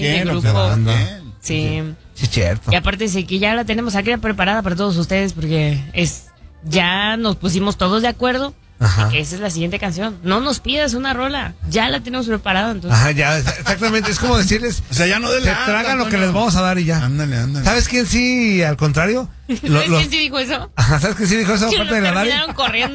quién, de o sea, grupo. bien. Sí. Sí, cierto. Y aparte sí que ya la tenemos aquí preparada para todos ustedes porque ya nos pusimos todos de acuerdo. Ajá. Que esa es la siguiente canción. No nos pidas una rola. Ya la tenemos preparada, entonces. Ajá, ya, exactamente. Es como decirles, O sea, ya no de se tragan lo que les vamos a dar y ya. Ándale. ¿Sabes quién sí, al contrario? ¿Sabes quién sí dijo eso? Ajá, ¿sabes quién sí dijo eso? Que Aparte lo de la Dari. terminaron corriendo.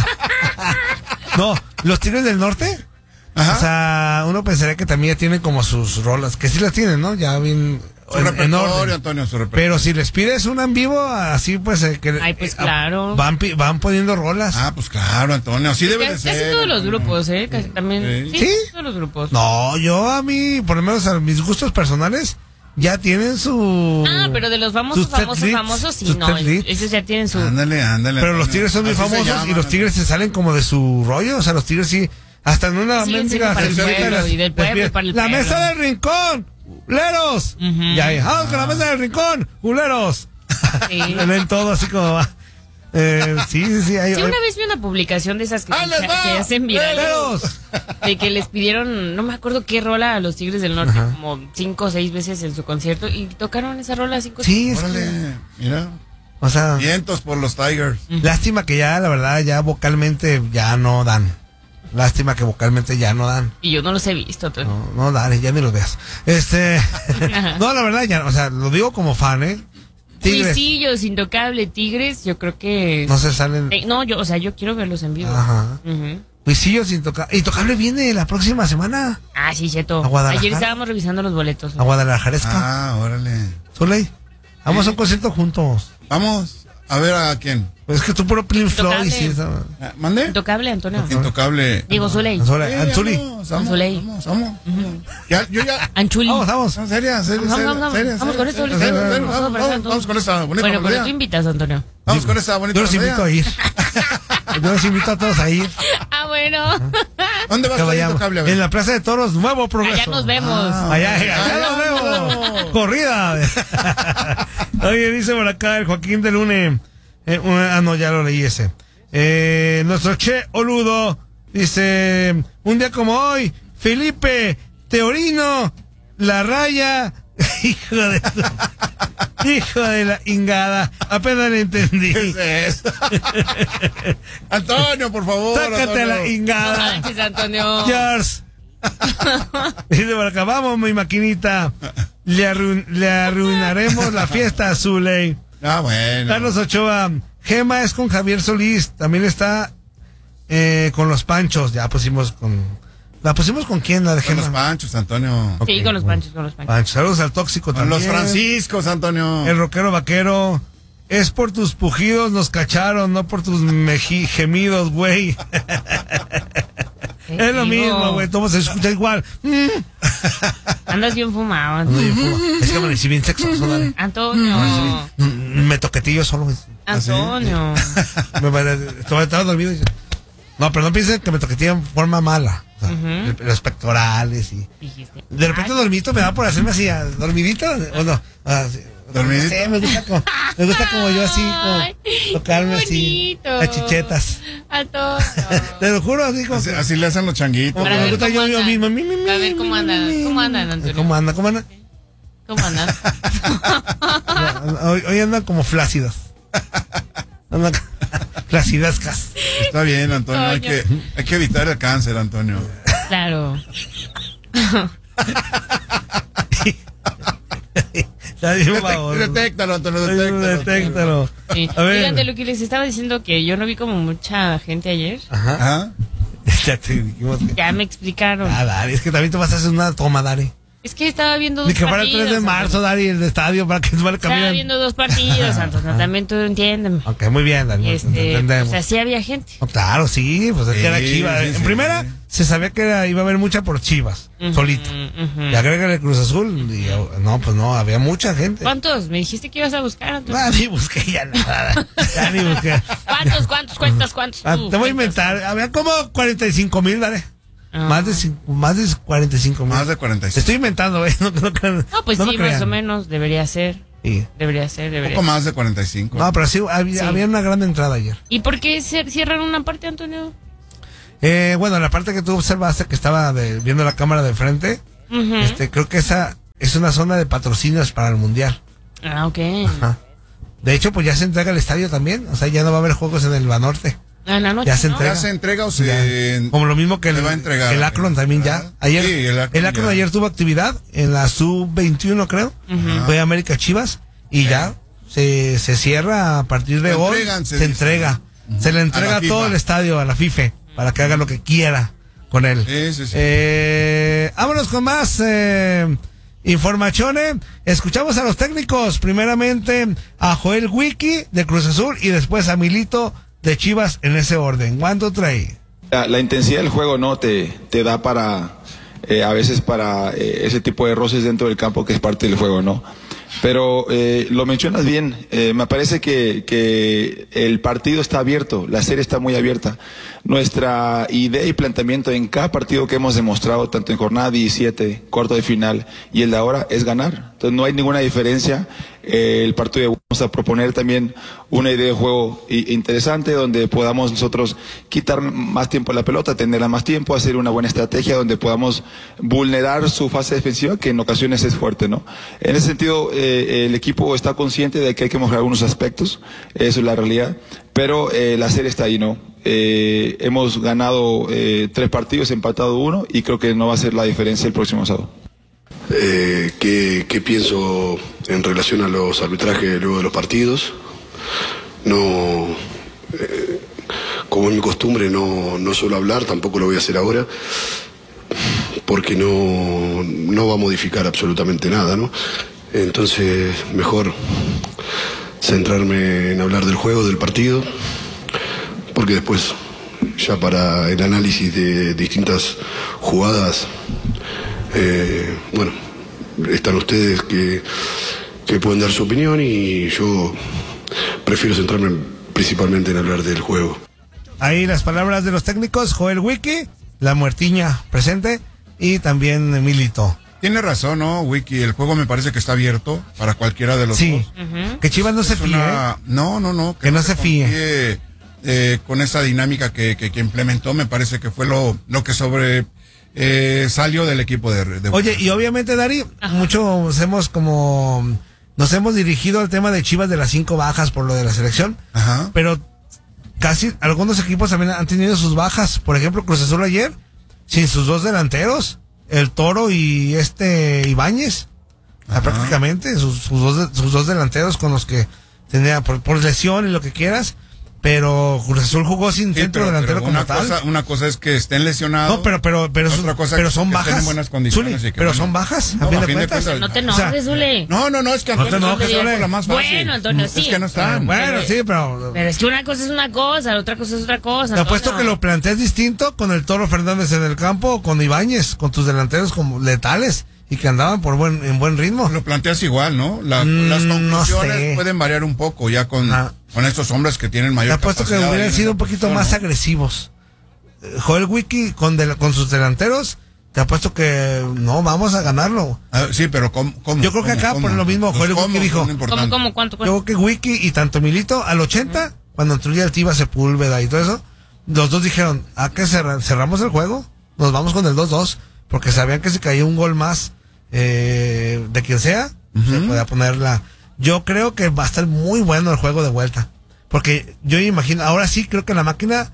No, los Tigres del Norte. Ajá. O sea, uno pensaría que también ya tienen como sus rolas, que sí las tienen, ¿no? Ya bien Su en repertorio, orden. Antonio, su repertorio. Pero si les pides una en vivo, así pues que Ay, pues claro. van poniendo rolas. Ah, pues claro, Antonio, así debe de Casi ser. todos los Antonio. grupos, casi también. Sí. Sí, ¿Sí? todos los grupos. No, yo a mí, por lo menos a mis gustos personales, ya tienen su... Ah, pero de los famosos, sus set leads, sí, sus no. set leads. Ellos ya tienen su. Ándale. Pero los Antonio. Tigres son muy Así se famosos llaman, y los Tigres se salen como de su rollo. O sea, los Tigres sí, hasta en una Siguen mendiga siendo para el servilleta pueblo les- y del les pueblo piden, y para el la pueblo". mesa del rincón, ¡culeros! Ujú. Y ahí, vamos con la mesa del rincón, ¡culeros! Sí. Ven todo así como va. Sí. Sí, una vez vi una publicación de esas que ¡Ah, les va! se hacen virales. ¡Culeros! De que les pidieron, no me acuerdo qué rola a los Tigres del Norte, Ajá. como 5 o 6 veces en su concierto y tocaron esa rola 5 Sí, es que- Órale, mira. o sea, Vientos por los Tigers. lástima que ya, la verdad, ya vocalmente ya no dan. Lástima que vocalmente ya no dan. Y yo no los he visto. No, dale, ya ni los veas. No, la verdad, ya, o sea, lo digo como fan, Tigres. Huisillos, Intocable, Tigres, yo creo que... No se salen. No, yo quiero verlos en vivo. Ajá. Ujú. Huisillos, Intocable viene la próxima semana. Ah, sí, cierto. ¿A Guadalajara? Ayer estábamos revisando los boletos. A Guadalajara. Ah, órale. Zuley, vamos a un concierto juntos. Vamos a ver a quién. Pues es que tú puro Pink Floyd. Intocable. Sí, ¿Mande? Intocable, Antonio. Intocable. Digo, Zuley. Anzuli. Vamos. Yo ya. Anchuli. Vamos. No, seria. Vamos con esto. Vamos con esta bonita Bueno, pero melodía. tú invitas, Antonio. Vamos con esta bonita Yo los invito a melodía. ir. Yo los invito a todos a ir. Ah, bueno. ¿Dónde vas Que a ir, vayamos. Intocable? A ver. En la Plaza de Toros, Nuevo Progreso. Allá nos vemos. Allá nos vemos. Corrida. Oye, dice por acá el Joaquín de Lune. No, ya lo leí ese. Nuestro Che Oludo dice: un día como hoy, Felipe Teorino, La Raya. Hijo de la ingada. Apenas le entendí. ¿Qué es eso? Antonio, por favor. Sácate a la Antonio. No ingada. manches, Antonio. George. Dice por acá: vamos, mi maquinita. Le arruinaremos la fiesta a Zuley. Ah, bueno. Carlos Ochoa: Gema es con Javier Solís. También está con los Panchos. Ya pusimos con. ¿La pusimos con quién? La de Con Gema. los Panchos, Antonio. Ok, Sí, con los bueno. panchos, con los panchos. Panchos. Saludos al Tóxico Con también. los Franciscos, Antonio. El rockero vaquero: es por tus pujidos nos cacharon, no por tus gemidos, güey. Es lo mismo, güey. Todo se escucha igual. Andas bien fumado, No, Antonio. yo fumo. Es que me bien sexoso, dale. Antonio. Me toquetillo solo. Antonio. Estaba dormido y no, pero no piensen que me toquetillo en forma mala. O sea, los pectorales y... Dijiste. De repente dormidito me da por hacerme así, dormidito, ¿o no? ¿Dormidito? Sí, me gusta como yo así, como Ay, tocarme qué así, bonito. las chichetas. Antonio. Te lo juro, así como... Así le hacen los changuitos. como Para me ver gusta cómo yo andan. mismo. A ver cómo andan. ¿Cómo andan, Antonio? ¿Cómo anda? ¿Cómo andan? Hoy andan como flácidos. Andan flacidascas. Está bien, Antonio. Hay Antonio. que evitar el cáncer, Antonio. Claro. Está bien, baboso. Detéctalo, Antonio, Detéctalo. Sí. A ver. Oigan, de lo que les estaba diciendo que yo no vi como mucha gente ayer. Ajá. Ajá. Ya te dijimos que... Ya me explicaron. Dari, es que también te vas a hacer una toma, Dari. Es que estaba viendo dos Ni que fuera el partidos. 3 de marzo, Dari, el de estadio, para que se vale Estaba caminar. viendo dos partidos, Antonio. También tú entiéndeme. Ok, muy bien, Dari. Entendemos. O sea, sí había gente. No, claro, sí, pues es que era Sí, Chivas. sí, En sí. primera, se sabía que iba a haber mucha por Chivas, solito. Y agrégale Cruz Azul. Y, no, pues no, había mucha gente. ¿Cuántos? Me dijiste que ibas a buscar, Antonio. Ah, ni busqué ya nada. Ya ni busqué. ¿Cuántos cuentas? Ah, tú? te voy a Cuentas. inventar. Había como 45,000, dale. Ah. Más de 45,000. Más de Te 45. estoy inventando, güey. No, No, pues no sí, me crean. más o menos. Debería ser. Sí. Un poco más de 45. No, pero sí había, Sí. había una gran entrada ayer. ¿Y por qué cierran una parte, Antonio? Bueno, la parte que tú observaste que estaba viendo la cámara de frente, Ujú. creo que esa es una zona de patrocinios para el Mundial. Ah, ok. Ajá. De hecho, pues ya se entrega el estadio también. O sea, ya no va a haber juegos en el Banorte. En la noche, Ya se ¿no? entrega. ¿Ya se entrega o se...? Como lo mismo que se va a entregar? el Akron también ya. Ayer, Sí, el Akron ya. ayer tuvo actividad en la Sub-21, creo. Fue América Chivas. Y ya se cierra a partir de Se hoy. entregan, se Se dice. entrega. Se le entrega A la todo FIFA. el estadio a la FIFA para que haga lo que quiera con él. Sí. Vámonos con más informaciones. Escuchamos a los técnicos. Primeramente a Joel Wiki de Cruz Azul y después a Milito de Chivas en ese orden. ¿Cuánto trae? La intensidad del juego no te da para a veces para ese tipo de roces dentro del campo que es parte del juego, ¿no? Pero lo mencionas bien, me parece que el partido está abierto, la serie está muy abierta. Nuestra idea y planteamiento en cada partido que hemos demostrado, tanto en jornada 17, cuarto de final y el de ahora, es ganar. Entonces no hay ninguna diferencia. El partido vamos a proponer también una idea de juego interesante donde podamos nosotros quitar más tiempo a la pelota, tenerla más tiempo, hacer una buena estrategia donde podamos vulnerar su fase defensiva, que en ocasiones es fuerte, ¿no? En ese sentido, el equipo está consciente de que hay que mejorar algunos aspectos, eso es la realidad, pero la serie está ahí, ¿no? Hemos ganado 3 partidos, empatado 1 y creo que no va a ser la diferencia el próximo sábado. ¿Qué pienso en relación a los arbitrajes luego de los partidos? No, como es mi costumbre, no suelo hablar, tampoco lo voy a hacer ahora, porque no va a modificar absolutamente nada, ¿no? Entonces, mejor centrarme en hablar del juego, del partido, porque después, ya para el análisis de distintas jugadas, bueno, están ustedes que pueden dar su opinión y yo prefiero centrarme principalmente en hablar del juego. Ahí las palabras de los técnicos, Joel Wiki, la muertiña presente y también Milito. Tiene razón, ¿no, Wiki? El juego me parece que está abierto para cualquiera de los Sí, dos. que Chivas no se fíe. No. Que no se fíe. confíe, con esa dinámica que implementó, me parece que fue lo que salió del equipo de Oye, y obviamente, Dari, muchos nos hemos dirigido al tema de Chivas de las 5 bajas por lo de la selección, Ajá. pero casi algunos equipos también han tenido sus bajas. Por ejemplo, Cruz Azul ayer, sin sus 2 delanteros, el Toro y Ibáñez, prácticamente, sus dos delanteros con los que tenía por lesión y lo que quieras. Pero Cruz Azul jugó sin centro delantero como tal. Una cosa es que estén lesionados. No, pero Otra cosa pero es son que estén bajas. en buenas condiciones. Zuli, y que, pero bueno, son bajas, no, a fin de a fin de cuentas. cuentas. No te O sea, enojes, Zuli. No, es que No te Antonio enojes, se lleva Zuli. por la más fácil. Bueno, Antonio, sí. Es que no están. Bueno, sí, pero Pero es que una cosa es una cosa, la otra cosa es otra cosa. te apuesto Antonio. que lo planteas distinto con el Toro Fernández en el campo o con Ibáñez, con tus delanteros como letales y que andaban en buen ritmo. Lo planteas igual, ¿no? Las no conclusiones sé. pueden variar un poco ya con estos hombres que tienen Te mayor apuesto que capacidad hubieran ahí en sido la un poquito posición, más ¿no? agresivos. Joel Wiki con sus delanteros, te apuesto que no, vamos a ganarlo. Sí, pero ¿cómo? Yo creo que acá por lo mismo, Joel Wiki dijo, ¿Cuánto? yo creo que Wiki y tanto Milito al 80, cuando entró ya el Tiva Sepúlveda y todo eso, los dos dijeron, ¿a qué cerramos el juego? Nos vamos con el 2-2, porque sabían que si caía un gol más de quien sea, se podía ponerla. Yo creo que va a estar muy bueno el juego de vuelta, porque yo imagino, ahora sí creo que la máquina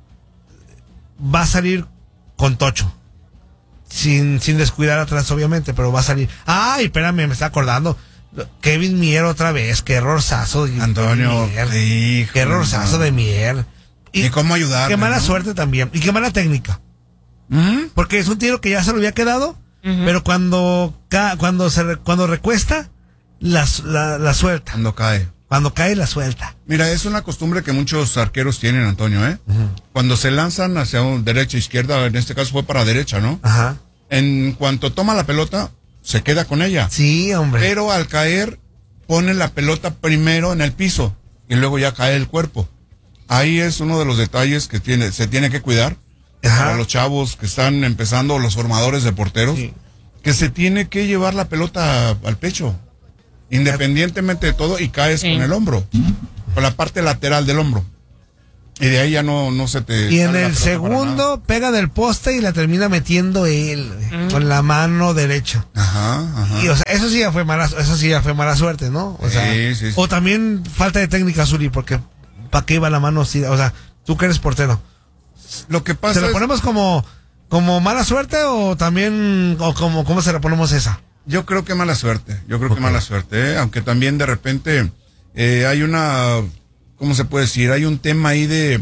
va a salir con tocho. Sin descuidar atrás, obviamente, pero va a salir. Ay, espérame, me está acordando. Kevin Mier otra vez, qué errorzazo. Antonio, Qué errorzazo de Mier. ¿Y cómo ayudar? Qué mala suerte también. Y qué mala técnica. Porque es un tiro que ya se lo había quedado, pero cuando recuesta, la suelta. Cuando cae, la suelta. Mira, es una costumbre que muchos arqueros tienen, Antonio, ¿eh? Cuando se lanzan hacia derecha, izquierda, en este caso fue para derecha, ¿no? Ajá. En cuanto toma la pelota, se queda con ella. Sí, hombre. Pero al caer, pone la pelota primero en el piso y luego ya cae el cuerpo. Ahí es uno de los detalles que se tiene que cuidar para los chavos que están empezando, los formadores de porteros, que se tiene que llevar la pelota al pecho, independientemente de todo, y caes con el hombro, con la parte lateral del hombro. Y de ahí ya no se te... Y en sale la el pelota para segundo nada. pega del poste y la termina metiendo él, güey, con la mano derecha. Ajá. Y o sea, eso sí ya fue mala suerte, ¿no? O sea, Sí. o también falta de técnica, Zuli, porque ¿para qué iba la mano así? O sea, tú que eres portero. Lo que ¿Se pasa lo es... ponemos como mala suerte o también, o cómo se la ponemos esa? Yo creo que mala suerte. Ok. Mala suerte, ¿eh? Aunque también de repente hay una... ¿Cómo se puede decir? Hay un tema ahí de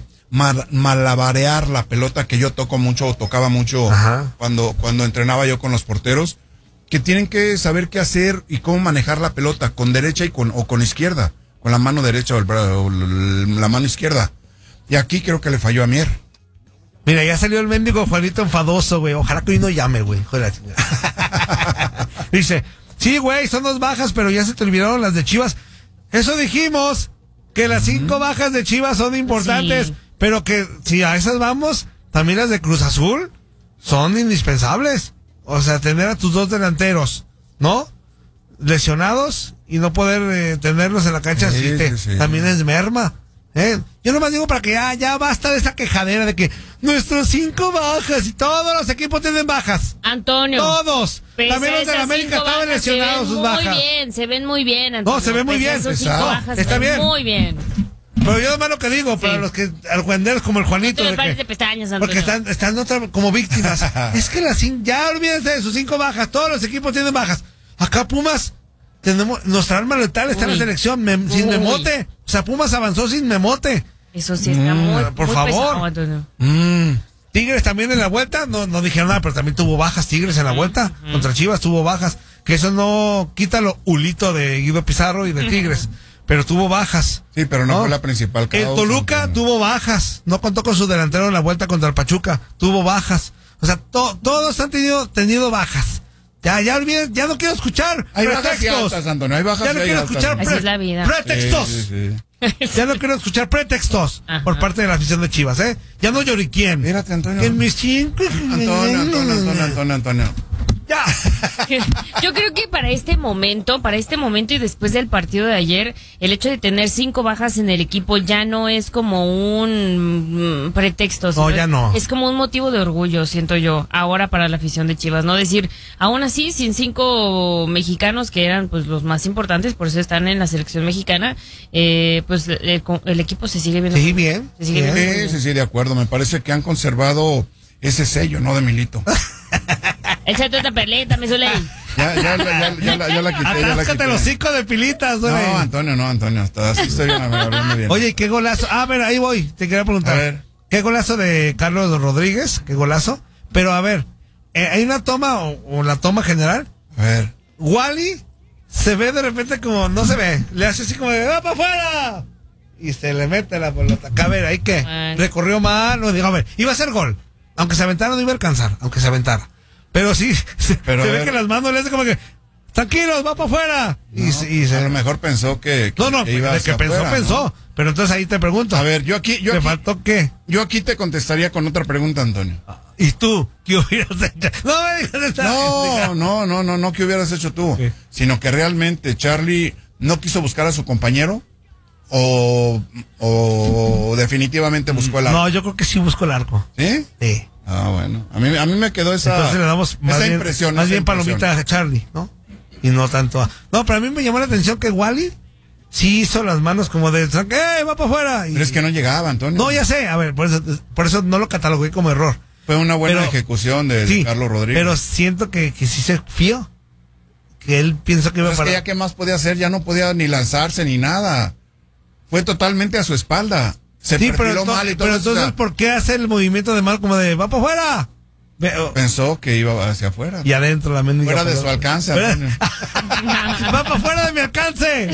malabarear la pelota que yo tocaba mucho Ajá. cuando entrenaba yo con los porteros, que tienen que saber qué hacer y cómo manejar la pelota, con derecha o con izquierda, con la mano derecha o la mano izquierda. Y aquí creo que le falló a Mier. Mira, ya salió el mendigo Juanito enfadoso, güey. Ojalá que hoy no llame, güey. Hijo de la chingada. Dice, sí, güey, son 2 bajas, pero ya se te olvidaron las de Chivas. Eso dijimos, que las 5 bajas de Chivas son importantes, Sí. pero que si a esas vamos, también las de Cruz Azul son indispensables. O sea, tener a tus 2 delanteros, ¿no? Lesionados y no poder tenerlos en la cancha, Sí, sí. también es merma. Yo nomás digo para que ya basta de esa quejadera de que nuestros 5 bajas y todos los equipos tienen bajas. Antonio. Todos. Pese También a los de la esas América 5 estaban bajas, lesionados sus bajas. Se ven muy bien, Antonio. No, se ven muy Pese a bien. esos 5 Exacto. bajas, Está se ven bien. muy bien. Pero yo nomás lo que digo, para los que argüenderos como el Juanito. No te me de pares que- de pestañas, Antonio. porque están como víctimas. Es que ya olvídense de sus 5 bajas. Todos los equipos tienen bajas. Acá Pumas, nuestra arma letal está en la Uy. selección, sin Uy. Memote. O sea, Pumas avanzó sin Memote. Eso sí está muy, por muy favor. pesado, Antonio. Tigres también en la vuelta, no dijeron nada, pero también tuvo bajas Tigres en la vuelta. Contra Chivas tuvo bajas. Que eso no quita lo ulito de Guido Pizarro y de Tigres. Pero tuvo bajas. Sí, pero no fue la principal El causa, Toluca Antonio. tuvo bajas. No contó con su delantero en la vuelta contra el Pachuca. Tuvo bajas. O sea, todos han tenido bajas. Ya olviden, ya no quiero escuchar Hay bajas y pretextos. altas, Antonio, hay bajas Ya no y hay quiero altas. escuchar Así es la vida. pretextos. Sí. Ya no quiero escuchar pretextos Ajá. por parte de la afición de Chivas, ¿eh? Ya no lloriquien. Mírate, Antonio. Que en mis 5. Antonio. Ya. Yo creo que para este momento y después del partido de ayer, el hecho de tener 5 bajas en el equipo ya no es como un pretexto. sino ya no. Es como un motivo de orgullo, siento yo, ahora para la afición de Chivas, ¿no? Decir, aún así, sin 5 mexicanos que eran pues los más importantes, por eso están en la selección mexicana, pues el equipo se sigue viendo. Sí, bien. Se sigue viendo muy bien. Sí, de acuerdo. Me parece que han conservado ese sello, ¿no? De Milito. Échate otra perlita, mi Zuley. Ya la quité. Atáscate los 5 de pilitas, güey. No, Antonio. Así estoy hablando bien. Oye, ¿qué golazo? A ver, ahí voy. Te quería preguntar. A ver. ¿Qué golazo de Carlos Rodríguez? ¿Qué golazo? Pero a ver, hay una toma o la toma general. A ver. Wally se ve de repente como, no se ve. Le hace así como de, ¡va para afuera! Y se le mete la pelota. A ver, ¿ahí qué? Ay. Recorrió mal. No, digo, a ver, iba a ser gol. Aunque se aventara, no iba a alcanzar. Aunque se aventara. Pero sí, Pero se a ve ver. que las manos le hace como que, tranquilos, va para afuera. A lo mejor pensó que No, iba de hacia que afuera, pensó. ¿no? Pero entonces ahí te pregunto. A ver, yo ¿te aquí, faltó qué? yo aquí te contestaría con otra pregunta, Antonio. ¿Y tú? ¿Qué hubieras hecho? No me digas esta. No, ¿qué hubieras hecho tú? ¿Qué? Sino que realmente Charlie no quiso buscar a su compañero o definitivamente buscó el arco. No, yo creo que sí busco el arco. ¿Sí? Sí. Ah, bueno. A mí me quedó esa, Entonces le damos más esa bien, impresión. más esa bien impresión. palomita a Charlie, ¿no? Y no tanto a... No, pero a mí me llamó la atención que Wally sí hizo las manos como de... va para afuera! Y... Pero es que no llegaba, Antonio. No, ya sé. A ver, por eso no lo catalogué como error. Fue una buena Pero- ejecución de Sí, Carlos Rodríguez. pero siento que sí se fió. Que él pensó que iba Pero es para... que ya qué más podía hacer, ya no podía ni lanzarse ni nada. Fue totalmente a su espalda. Se Sí, perfiló mal y todo. pero eso, o entonces, sea, ¿por qué hace el movimiento de mal como de va para afuera? pensó que iba hacia afuera. Y adentro la mendiga Fuera de pelota. su alcance, Fuera- Antonio. ¡Va para afuera de mi alcance!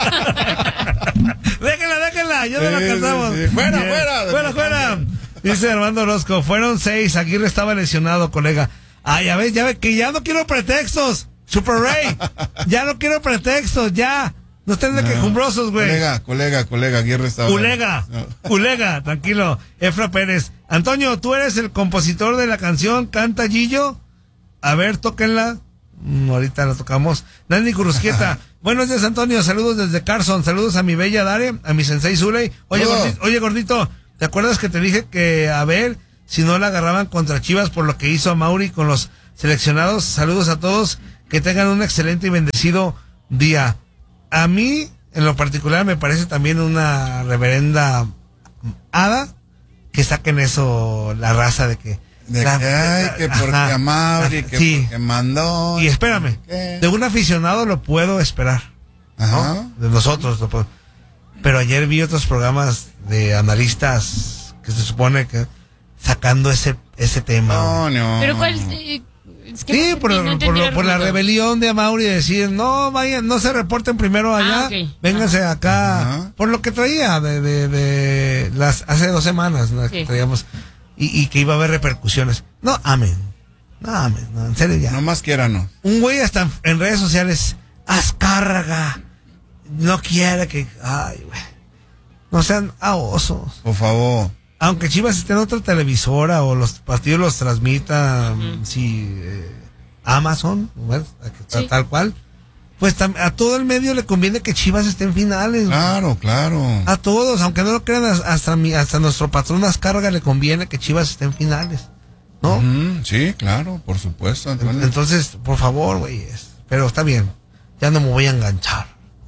déjenla, ya no la Sí, alcanzamos. sí, sí. Fuera, Bien. fuera de Fuera, mi fuera. Dice Armando Orozco, fueron 6, Aguirre estaba lesionado, colega. Ah, ya ves, que ya no quiero pretextos. Super Ray, ya no quiero pretextos, ya. No estén de quejumbrosos, güey. Colega, Aguirre estaba... Culega, tranquilo. Efra Pérez. Antonio, ¿tú eres el compositor de la canción Canta Gillo? A ver, tóquenla. Ahorita la tocamos. Nani Curusquieta. Buenos días, Antonio. Saludos desde Carson. Saludos a mi bella Dare, a mi sensei Zuley. Oye, Todo. gordito, ¿Te acuerdas que te dije que a ver si no la agarraban contra Chivas por lo que hizo Amauri con los seleccionados? Saludos a todos, que tengan un excelente y bendecido día. A mí, en lo particular, me parece también una reverenda hada que saquen eso, la raza de que... que porque Amauri, que sí. porque mandó. Y espérame, de un aficionado lo puedo esperar, Ajá. ¿no? De nosotros lo puedo. Pero ayer vi otros programas de analistas que se supone que sacando ese tema. No. Pero ¿cuál? Es que Sí, no entendí el por la argumento. rebelión de Amauri, de decir, no vayan, no se reporten primero allá, Ok. vénganse acá, Ajá. por lo que traía de las hace 2 semanas, ¿no? Sí. Que traíamos, y que iba a haber repercusiones. No, amén, no, en serio ya. No más quiéranos. Un güey hasta en redes sociales, Azcárraga, no quiere que, ay, güey, no sean osos. Por favor. Aunque Chivas esté en otra televisora o los partidos los transmita, Amazon, bueno, Sí. tal cual, pues a todo el medio le conviene que Chivas esté en finales. Claro. A todos, aunque no lo crean, hasta nuestro patrón Azcárraga le conviene que Chivas esté en finales, ¿no? Sí, claro, por supuesto, Antonio. Entonces, por favor, güey, pero está bien, ya no me voy a enganchar.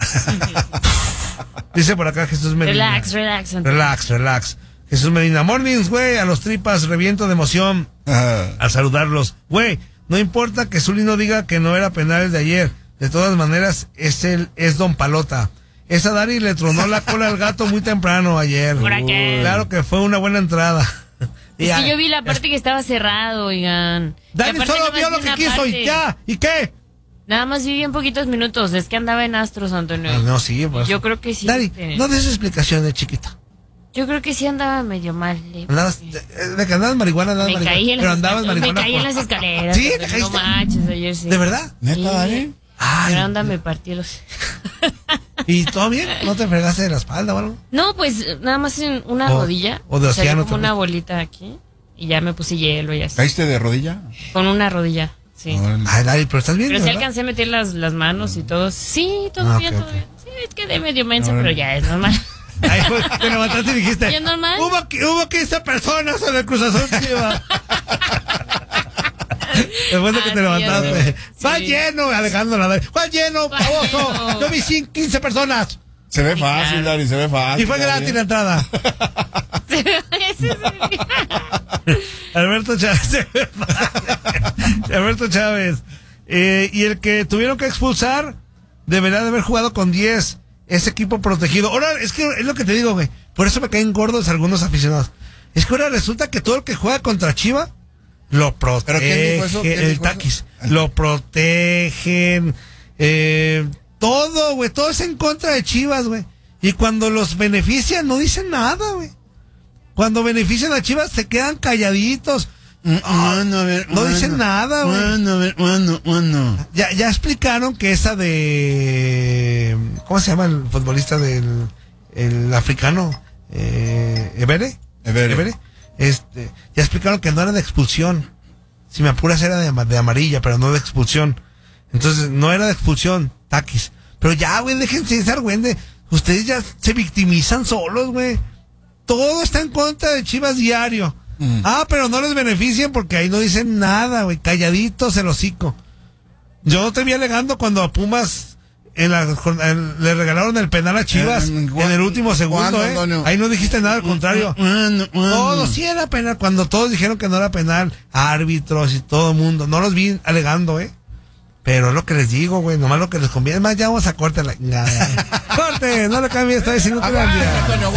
Dice por acá Jesús Medina. Relax, Antonio. Relax. Jesús Medina, mornings, güey, a los tripas, reviento de emoción al saludarlos. Güey, no importa que Zuli no diga que no era penal el de ayer. De todas maneras, es Don Palota. Esa Dari le tronó la cola al gato muy temprano ayer. ¿Por qué? Claro que fue una buena entrada. Es que yo vi la parte que estaba cerrado, oigan. Y Dani aparte solo nada más vio lo vi que una quiso parte. y ya. ¿Y qué? Nada más vi bien poquitos minutos. Es que andaba en Astros, Antonio. No, sí, pues. Yo creo que sí. Dari, no des explicaciones, chiquita. Yo creo que sí andaba medio mal. Andabas, de que andabas marihuana, Me caí en pero las andabas escaleras. marihuana. Me caí en las escaleras. ¿Sí? ¿Te Antonio, caíste? No manches, ayer sí. ¿De verdad? ¿Neta, Sí. Dani? Ay, Pero anda, me partí los... ¿y todo bien? ¿No te fregaste de la espalda o algo? No, pues nada más en una rodilla. o de Salió océano como una también. bolita aquí. Y ya me puse hielo y así. ¿Caíste de rodilla? Con una rodilla, sí. Órale. Ay, Dari, pero estás bien, Pero sí ¿verdad? alcancé a meter las manos y todo. Sí, todo Ah, bien, ok, todo ok. bien. Sí, es que de medio menso, Órale. pero ya es normal. Ay, pues, te levantaste y dijiste. ¿Y es normal? Hubo 15 personas en el Cruz Azul Chivas. Después de que te Así levantaste. es. Va Sí. lleno, Alejandro. Va lleno, Va baboso. lleno. Yo vi 15 personas. Se ve Sí, fácil, claro. Dani, se ve fácil. Y fue gratis la Dani. entrada. Ese es Alberto Chávez. Alberto Chávez. Y el que tuvieron que expulsar deberá de haber jugado con 10. Ese equipo protegido. Ahora, es que es lo que te digo, güey. Por eso me caen gordos algunos aficionados. Es que ahora resulta que todo el que juega contra Chiva lo protege. ¿Pero quién dijo eso? ¿Quién El dijo Taquis. eso? Lo protegen. Todo, güey. Todo es en contra de Chivas, güey. Y cuando los benefician, no dicen nada, güey. Cuando benefician a Chivas, se quedan calladitos. No dicen nada, güey. Bueno. Ya explicaron que esa de... ¿Cómo se llama el futbolista del el africano? Evere. Ya explicaron que no era de expulsión. Si me apuras era de amarilla, pero no de expulsión. Entonces, no era de expulsión, Taquis. Pero ya, güey, déjense de güey. Ustedes ya se victimizan solos, güey. Todo está en contra de Chivas diario. Pero no les benefician porque ahí no dicen nada, güey. Calladitos el hocico. Yo te vi alegando cuando a Pumas le regalaron el penal a Chivas en el último segundo, ¿cuándo, Antonio? Ahí no dijiste nada, al contrario. Todo sí era penal. Cuando todos dijeron que no era penal, árbitros y todo el mundo. No los vi alegando, Pero es lo que les digo, güey. Nomás lo que les conviene. Es más, ya vamos a corte. Corte, no le cambies, está diciendo que